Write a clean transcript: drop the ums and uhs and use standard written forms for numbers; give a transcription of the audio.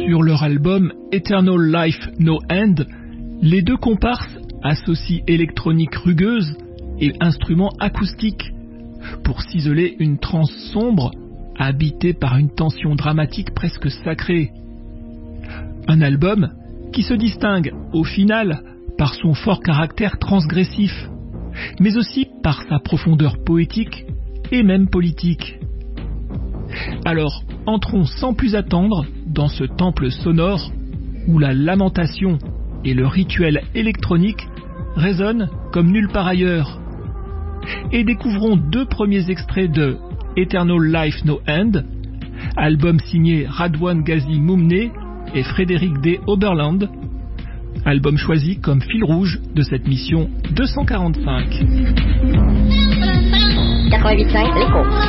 Sur leur album Eternal Life No End, les deux comparses associent électronique rugueuse et instruments acoustiques pour ciseler une trance sombre habitée par une tension dramatique presque sacrée. Un album qui se distingue au final par son fort caractère transgressif, mais aussi par sa profondeur poétique et même politique. Alors, entrons sans plus attendre dans ce temple sonore où la lamentation et le rituel électronique résonnent comme nulle part ailleurs. Et découvrons deux premiers extraits de Eternal Life No End, album signé Radwan Ghazi Moumné et Frédéric D. Oberland, album choisi comme fil rouge de cette mission 245. 88.5 l'écho.